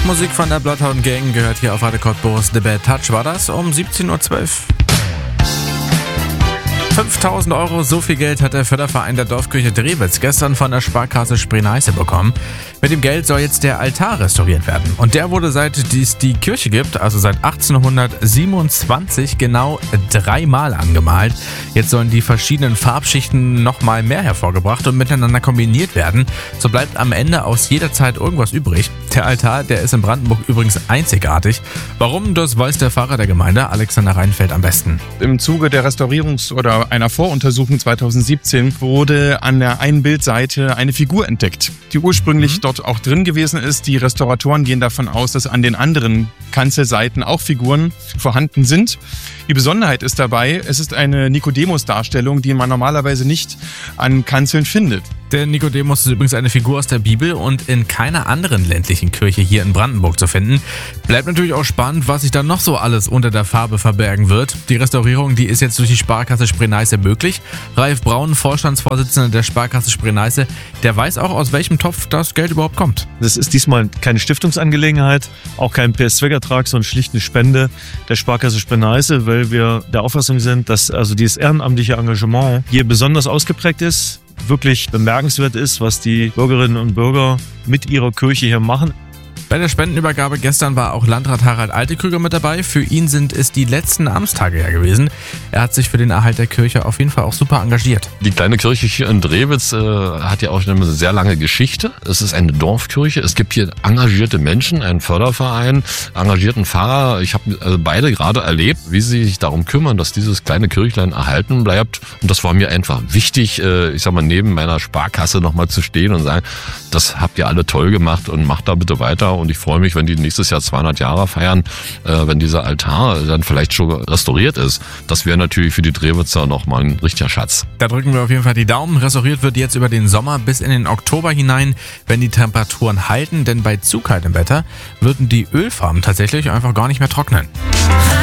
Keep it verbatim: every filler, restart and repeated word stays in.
Musik von der Bloodhound Gang gehört hier auf Radio Cottbus. The Bad Touch war das um siebzehn Uhr zwölf. fünftausend Euro, so viel Geld hat der Förderverein der Dorfkirche Drewitz gestern von der Sparkasse Spree-Neiße bekommen. Mit dem Geld soll jetzt der Altar restauriert werden. Und der wurde, seit es die Kirche gibt, also seit achtzehnhundertsiebenundzwanzig, genau dreimal angemalt. Jetzt sollen die verschiedenen Farbschichten nochmal mehr hervorgebracht und miteinander kombiniert werden. So bleibt am Ende aus jeder Zeit irgendwas übrig. Der Altar, der ist in Brandenburg übrigens einzigartig. Warum, das weiß der Pfarrer der Gemeinde, Alexander Reinfeld, am besten. Im Zuge der Restaurierungs- oder einer Voruntersuchung zweitausendsiebzehn wurde an der einen Bildseite eine Figur entdeckt, die ursprünglich mhm. dort auch drin gewesen ist. Die Restauratoren gehen davon aus, dass an den anderen Kanzelseiten auch Figuren vorhanden sind. Die Besonderheit ist dabei, es ist eine Nikodemus-Darstellung, die man normalerweise nicht an Kanzeln findet. Der Nikodemus ist übrigens eine Figur aus der Bibel und in keiner anderen ländlichen Kirche hier in Brandenburg zu finden. Bleibt natürlich auch spannend, was sich dann noch so alles unter der Farbe verbergen wird. Die Restaurierung, die ist jetzt durch die Sparkasse Spree-Neiße möglich. Ralf Braun, Vorstandsvorsitzender der Sparkasse Spree-Neiße, der weiß auch, aus welchem Topf das Geld überhaupt kommt. Das ist diesmal keine Stiftungsangelegenheit, auch kein P S-Zweckertrag, sondern schlicht eine Spende der Sparkasse Spree-Neiße, weil wir der Auffassung sind, dass also dieses ehrenamtliche Engagement hier besonders ausgeprägt ist, wirklich bemerkenswert ist, was die Bürgerinnen und Bürger mit ihrer Kirche hier machen. Bei der Spendenübergabe gestern war auch Landrat Harald Altekrüger mit dabei. Für ihn sind es die letzten Amtstage ja gewesen. Er hat sich für den Erhalt der Kirche auf jeden Fall auch super engagiert. Die kleine Kirche hier in Drewitz äh, hat ja auch schon eine sehr lange Geschichte. Es ist eine Dorfkirche. Es gibt hier engagierte Menschen, einen Förderverein, engagierten Pfarrer. Ich habe also beide gerade erlebt, wie sie sich darum kümmern, dass dieses kleine Kirchlein erhalten bleibt. Und das war mir einfach wichtig, äh, ich sag mal, neben meiner Sparkasse nochmal zu stehen und sagen, das habt ihr alle toll gemacht und macht da bitte weiter. Und ich freue mich, wenn die nächstes Jahr zweihundert Jahre feiern, äh, wenn dieser Altar dann vielleicht schon restauriert ist. Das wäre natürlich für die Drewitzer nochmal ein richtiger Schatz. Da drücken wir auf jeden Fall die Daumen. Restauriert wird jetzt über den Sommer bis in den Oktober hinein, wenn die Temperaturen halten. Denn bei zu kaltem Wetter würden die Ölfarben tatsächlich einfach gar nicht mehr trocknen.